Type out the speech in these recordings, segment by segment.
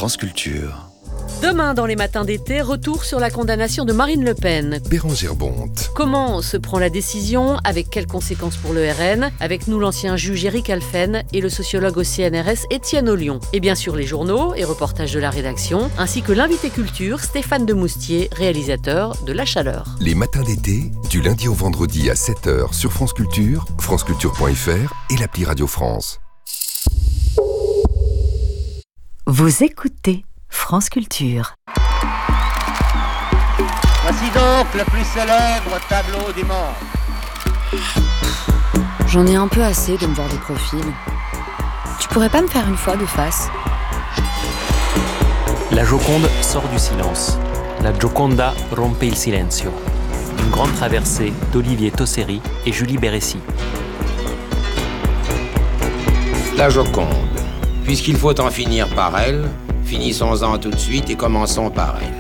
France Culture. Demain, dans les matins d'été, retour sur la condamnation de Marine Le Pen. Bérangère Bonte. Comment se prend la décision? Avec quelles conséquences pour le RN? Avec nous, l'ancien juge Éric Alphen et le sociologue au CNRS Étienne Ollion. Et bien sûr, les journaux et reportages de la rédaction, ainsi que l'invité culture Stéphane Demoustier, réalisateur de La Chaleur. Les matins d'été, du lundi au vendredi à 7h sur France Culture, franceculture.fr et l'appli Radio France. Vous écoutez France Culture. Voici donc le plus célèbre tableau du monde. J'en ai un peu assez de me voir des profils. Tu pourrais pas me faire une fois de face? La Joconde sort du silence. La Gioconda rompe il silenzio. Une grande traversée d'Olivier Tosseri et Julie Bérécy. La Joconde. Puisqu'il faut en finir par elle, finissons-en tout de suite et commençons par elle.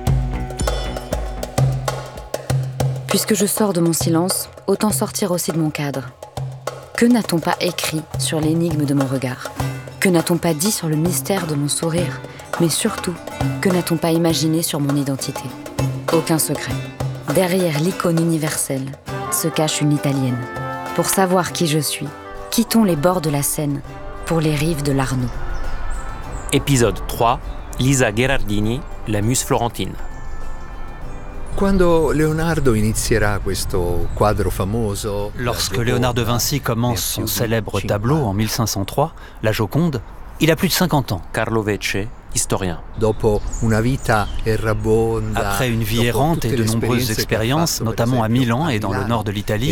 Puisque je sors de mon silence, autant sortir aussi de mon cadre. Que n'a-t-on pas écrit sur l'énigme de mon regard? Que n'a-t-on pas dit sur le mystère de mon sourire? Mais surtout, que n'a-t-on pas imaginé sur mon identité? Aucun secret. Derrière l'icône universelle se cache une Italienne. Pour savoir qui je suis, quittons les bords de la Seine pour les rives de l'Arno. Épisode 3, Lisa Gherardini, la muse florentine. Lorsque Léonard de Vinci commence son célèbre tableau en 1503, La Joconde, il a plus de 50 ans. Carlo Vecce, historien. Après une vie errante et de nombreuses expériences, notamment à Milan et dans le nord de l'Italie,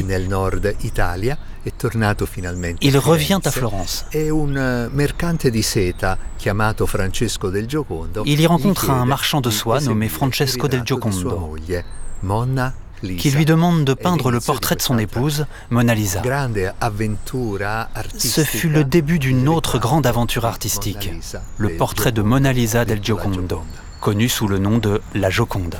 il revient à Florence. Il y rencontre un marchand de soie nommé Francesco del Giocondo, qui lui demande de peindre le portrait de son épouse, Mona Lisa. Ce fut le début d'une autre grande aventure artistique, le portrait de Mona Lisa del Giocondo, connu sous le nom de La Joconde.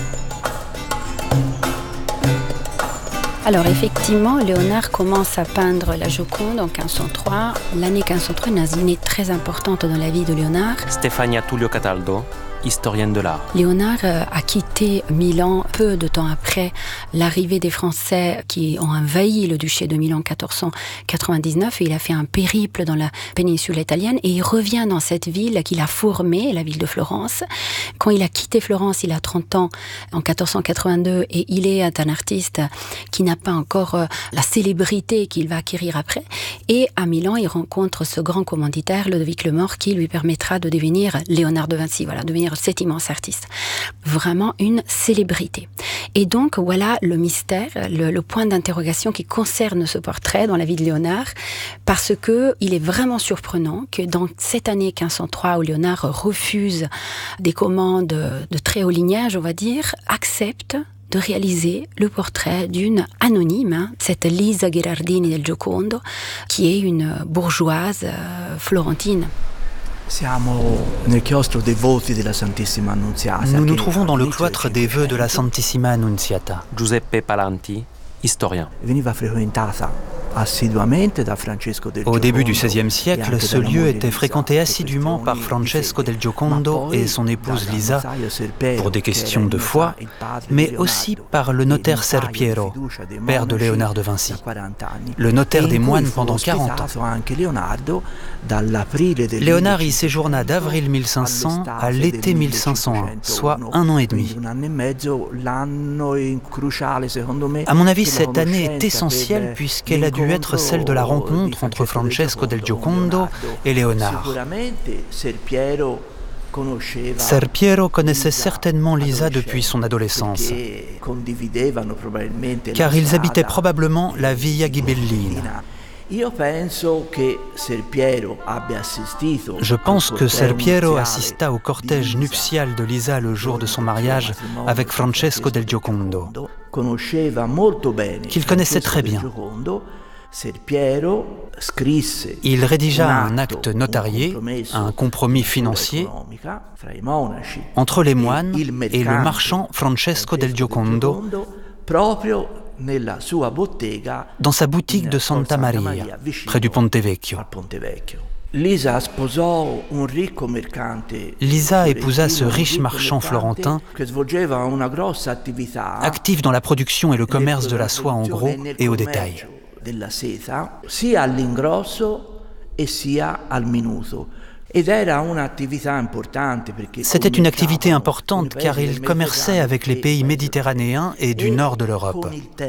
Alors effectivement, Léonard commence à peindre la Joconde en 1503. L'année 1503 est une année très importante dans la vie de Léonard. Stefania Tullio Cataldo, historienne de l'art. Léonard a quitté Milan peu de temps après l'arrivée des Français qui ont envahi le duché de Milan en 1499. Et il a fait un périple dans la péninsule italienne et il revient dans cette ville qu'il a formée, la ville de Florence. Quand il a quitté Florence, il a 30 ans en 1482 et il est un artiste qui n'a pas encore la célébrité qu'il va acquérir après. Et à Milan, il rencontre ce grand commanditaire, Ludovic le Mort, qui lui permettra de devenir Léonard de Vinci, devenir cet immense artiste. Vraiment une célébrité. Et donc, voilà le mystère, le point d'interrogation qui concerne ce portrait dans la vie de Léonard, parce que il est vraiment surprenant que dans cette année 1503 où Léonard refuse des commandes de très haut lignage, on va dire, accepte de réaliser le portrait d'une anonyme, cette Lisa Gherardini del Giocondo, qui est une bourgeoise florentine. Nous nous trouvons dans le cloître des vœux de la Santissima Annunziata. Giuseppe Palanti, historien. Au début du XVIe siècle, ce lieu était fréquenté assidûment par Francesco del Giocondo et son épouse Lisa pour des questions de foi, mais aussi par le notaire Ser Piero, père de Léonard de Vinci, le notaire des moines pendant 40 ans. Léonard y séjourna d'avril 1500 à l'été 1501, soit 1 an et demi. À mon avis, cette année est essentielle puisqu'elle a dû être celle de la rencontre entre Francesco del Giocondo et Léonard. Ser Piero connaissait certainement Lisa depuis son adolescence, car ils habitaient probablement la Via Ghibellina. Je pense que Ser Piero assista au cortège nuptial de Lisa le jour de son mariage avec Francesco del Giocondo, qu'il connaissait très bien. Il rédigea un acte notarié, un compromis financier entre les moines et le marchand Francesco del Giocondo dans sa boutique de Santa Maria, près du Ponte Vecchio. Lisa épousa ce riche marchand florentin, actif dans la production et le commerce de la soie en gros et au détail. C'était une activité importante car il commerçait avec les pays méditerranéens et du nord de l'Europe.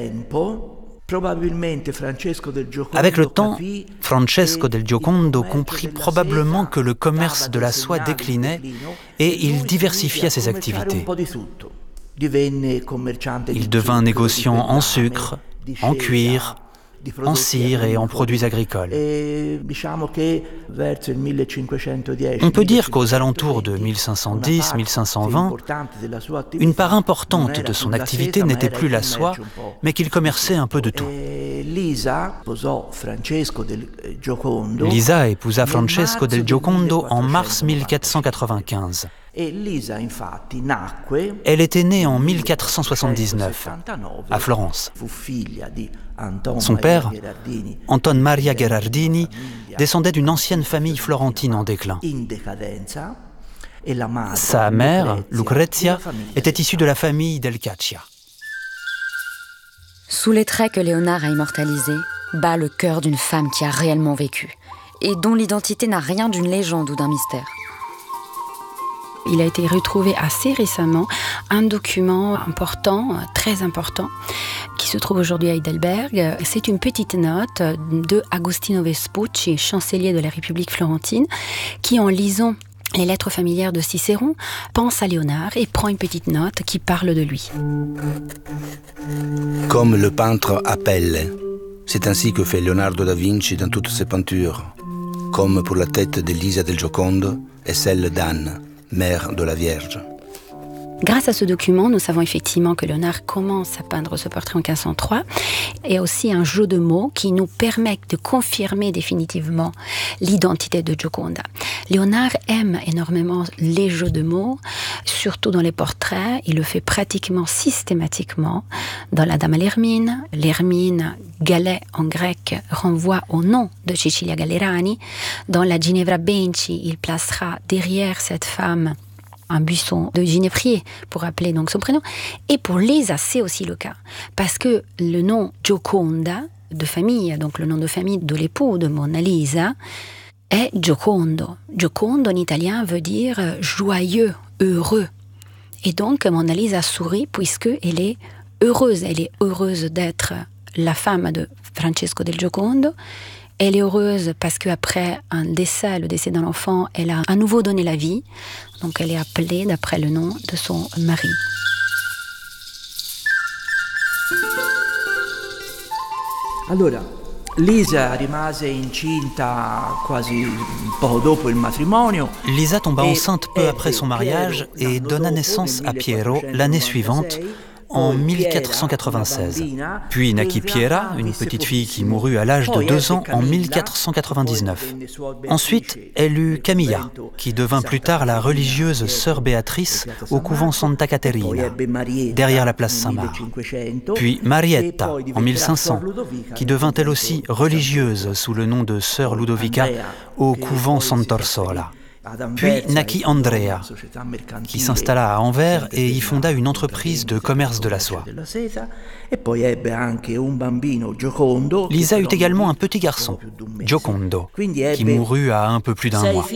Avec le temps, Francesco del Giocondo comprit probablement que le commerce de la soie déclinait et il diversifia ses activités. Il devint négociant en sucre, en cuir, en cire et en produits agricoles. On peut dire qu'aux alentours de 1510-1520, une part importante de son activité n'était plus la soie, mais qu'il commerçait un peu de tout. Lisa épousa Francesco del Giocondo en mars 1495. Elle était née en 1479, à Florence. Son père, Anton Maria Gherardini, descendait d'une ancienne famille florentine en déclin. Sa mère, Lucrezia, était issue de la famille del Caccia. Sous les traits que Léonard a immortalisés, bat le cœur d'une femme qui a réellement vécu et dont l'identité n'a rien d'une légende ou d'un mystère. Il a été retrouvé assez récemment un document important, très important, qui se trouve aujourd'hui à Heidelberg. C'est une petite note de Agostino Vespucci, chancelier de la République florentine, qui, en lisant les lettres familières de Cicéron, pense à Léonard et prend une petite note qui parle de lui. Comme le peintre appelle, c'est ainsi que fait Leonardo da Vinci dans toutes ses peintures, comme pour la tête d'Elisa del Giocondo et celle d'Anne, mère de la Vierge. Grâce à ce document, nous savons effectivement que Léonard commence à peindre ce portrait en 1503 et aussi un jeu de mots qui nous permet de confirmer définitivement l'identité de Gioconda. Léonard aime énormément les jeux de mots, surtout dans les portraits. Il le fait pratiquement systématiquement dans la Dame à l'Hermine. L'Hermine, Galais en grec, renvoie au nom de Cecilia Gallerani. Dans la Ginevra Benci, il placera derrière cette femme un buisson de ginévrier pour appeler donc son prénom. Et pour Lisa, c'est aussi le cas. Parce que le nom Gioconda, de famille, donc le nom de famille de l'époux de Mona Lisa, est Giocondo. Giocondo en italien veut dire joyeux, heureux. Et donc Mona Lisa sourit puisqu'elle est heureuse. Elle est heureuse d'être la femme de Francesco del Giocondo. Elle est heureuse parce qu'après un décès, le décès d'un enfant, elle a à nouveau donné la vie. Donc elle est appelée d'après le nom de son mari. Allora, Lisa rimase incinta quasi poco dopo il matrimonio. Lisa tomba enceinte peu après son mariage et donna naissance à Piero l'année suivante, en 1496. Puis naquit Piera, une petite fille qui mourut à l'âge de 2 ans en 1499. Ensuite, elle eut Camilla, qui devint plus tard la religieuse sœur Béatrice au couvent Santa Caterina, derrière la place Saint-Marc. Puis Marietta, en 1500, qui devint elle aussi religieuse sous le nom de sœur Ludovica au couvent Sant'Orsola. Puis naquit Andrea, qui s'installa à Anvers et y fonda une entreprise de commerce de la soie. Lisa eut également un petit garçon, Giocondo, qui mourut à un peu plus d'1 mois.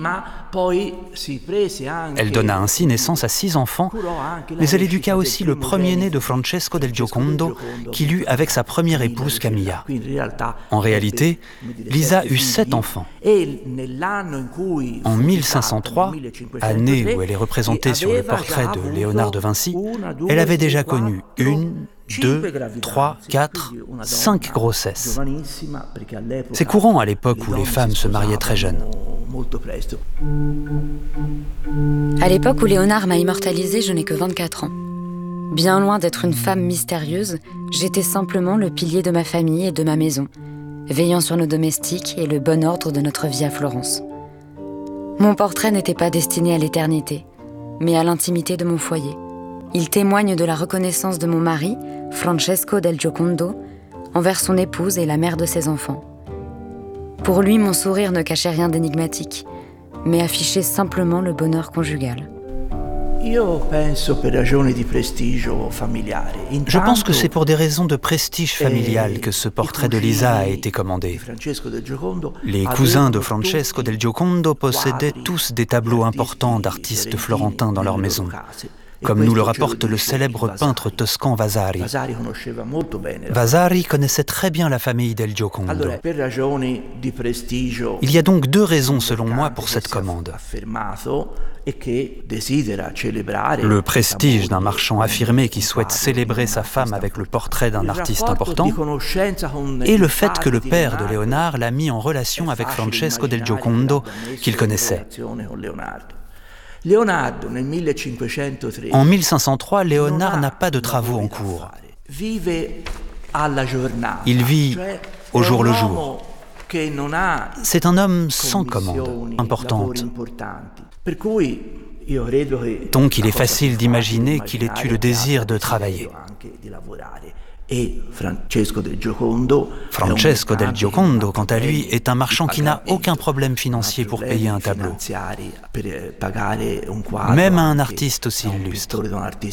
Elle donna ainsi naissance à 6 enfants, mais elle éduqua aussi le premier-né de Francesco del Giocondo, qu'il eut avec sa première épouse Camilla. En réalité, Lisa eut 7 enfants. En 1503, année où elle est représentée sur le portrait de Léonard de Vinci, elle avait déjà connu 1, 2, 3, 4, 5 grossesses. C'est courant à l'époque où les femmes se mariaient très jeunes. À l'époque où Léonard m'a immortalisée, je n'ai que 24 ans. Bien loin d'être une femme mystérieuse, j'étais simplement le pilier de ma famille et de ma maison, veillant sur nos domestiques et le bon ordre de notre vie à Florence. Mon portrait n'était pas destiné à l'éternité, mais à l'intimité de mon foyer. Il témoigne de la reconnaissance de mon mari, Francesco del Giocondo, envers son épouse et la mère de ses enfants. Pour lui, mon sourire ne cachait rien d'énigmatique, mais affichait simplement le bonheur conjugal. Je pense que c'est pour des raisons de prestige familial que ce portrait de Lisa a été commandé. Les cousins de Francesco del Giocondo possédaient tous des tableaux importants d'artistes florentins dans leur maison, comme nous le rapporte le célèbre peintre toscan Vasari. Vasari connaissait très bien la famille del Giocondo. Il y a donc deux raisons, selon moi, pour cette commande. Le prestige d'un marchand affirmé qui souhaite célébrer sa femme avec le portrait d'un artiste important, et le fait que le père de Léonard l'a mis en relation avec Francesco del Giocondo, qu'il connaissait. En 1503, Léonard n'a pas de travaux en cours. Il vit au jour le jour. C'est un homme sans commande importante. Donc il est facile d'imaginer qu'il ait eu le désir de travailler. Francesco del Giocondo, quant à lui, est un marchand qui n'a aucun problème financier pour payer un tableau, même à un artiste aussi illustre.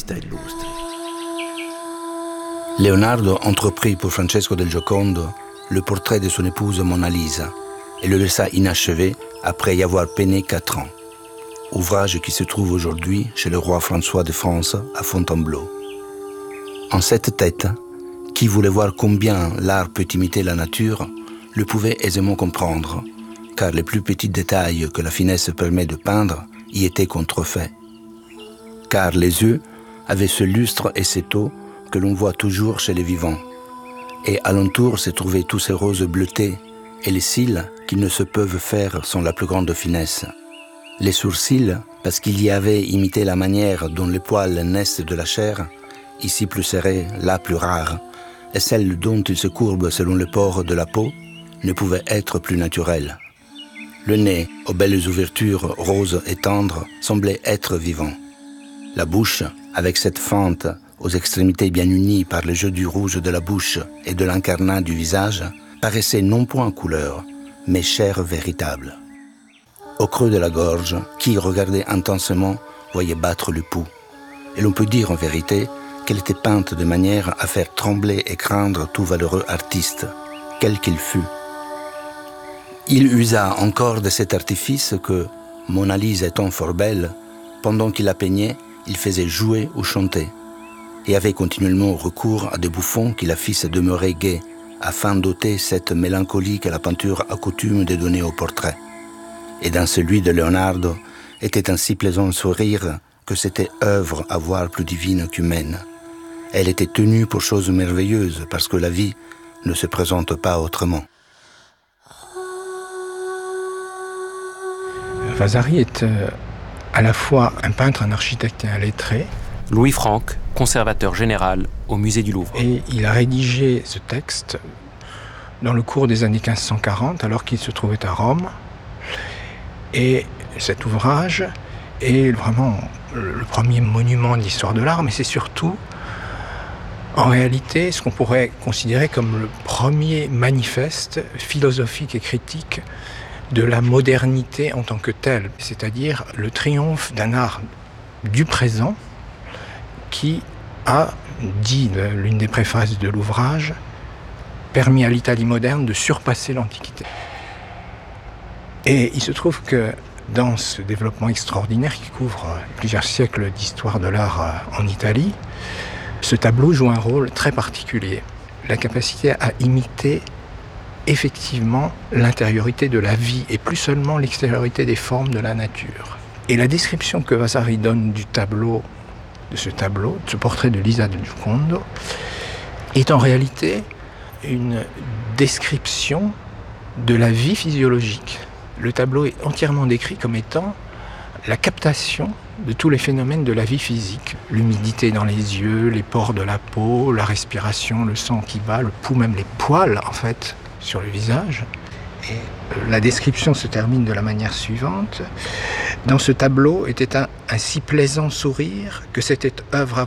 Leonardo entreprit pour Francesco del Giocondo le portrait de son épouse Mona Lisa et le laissa inachevé après y avoir peiné 4 ans. Ouvrage qui se trouve aujourd'hui chez le roi François de France à Fontainebleau. En cette tête, qui voulait voir combien l'art peut imiter la nature, le pouvait aisément comprendre, car les plus petits détails que la finesse permet de peindre y étaient contrefaits. Car les yeux avaient ce lustre et cette eau que l'on voit toujours chez les vivants. Et alentour se trouvaient tous ces roses bleutées et les cils qui ne se peuvent faire sans la plus grande finesse. Les sourcils, parce qu'il y avait imité la manière dont les poils naissent de la chair, ici plus serrés, là plus rares, et celle dont ils se courbent selon le port de la peau, ne pouvait être plus naturelle. Le nez, aux belles ouvertures roses et tendres, semblait être vivant. La bouche, avec cette fente aux extrémités bien unies par le jeu du rouge de la bouche et de l'incarnat du visage, paraissait non point couleur, mais chair véritable. Au creux de la gorge, qui regardait intensément voyait battre le pouls. Et l'on peut dire en vérité qu'elle était peinte de manière à faire trembler et craindre tout valeureux artiste, quel qu'il fût. Il usa encore de cet artifice que, Mona Lisa étant fort belle, pendant qu'il la peignait, il faisait jouer ou chanter, et avait continuellement recours à des bouffons qui la fissent demeurer gaie, afin d'ôter cette mélancolie que la peinture a coutume de donner au portrait. Et dans celui de Leonardo était un si plaisant sourire que c'était œuvre à voir plus divine qu'humaine. Elle était tenue pour chose merveilleuse parce que la vie ne se présente pas autrement. Vasari est à la fois un peintre, un architecte et un lettré. Louis Franck, conservateur général au musée du Louvre. Et il a rédigé ce texte dans le cours des années 1540, alors qu'il se trouvait à Rome. Et cet ouvrage est vraiment le premier monument de l'histoire de l'art, mais c'est surtout, en réalité, ce qu'on pourrait considérer comme le premier manifeste philosophique et critique de la modernité en tant que telle, c'est-à-dire le triomphe d'un art du présent qui a, dit l'une des préfaces de l'ouvrage, permis à l'Italie moderne de surpasser l'Antiquité. Et il se trouve que dans ce développement extraordinaire qui couvre plusieurs siècles d'histoire de l'art en Italie, ce tableau joue un rôle très particulier. La capacité à imiter effectivement l'intériorité de la vie et plus seulement l'extériorité des formes de la nature. Et la description que Vasari donne du tableau, de ce portrait de Lisa del Giocondo, est en réalité une description de la vie physiologique. Le tableau est entièrement décrit comme étant la captation de tous les phénomènes de la vie physique. L'humidité dans les yeux, les pores de la peau, la respiration, le sang qui bat, le pouls, même les poils en fait sur le visage. Et la description se termine de la manière suivante. Dans ce tableau était un si plaisant sourire que c'était œuvre